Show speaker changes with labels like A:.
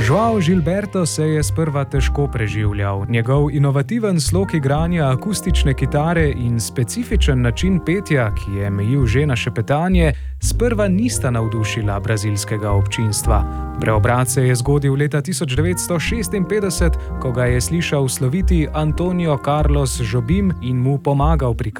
A: João Gilberto se je sprva težko preživljal. Njegov inovativen slog igranja akustične kitare in specifičen način petja, ki je mejil že na šepetanje, sprva nista navdušila brazilskega občinstva. Preobrat se je zgodil leta 1956, ko ga je slišal sloviti Antonio Carlos Jobim in mu pomagal pri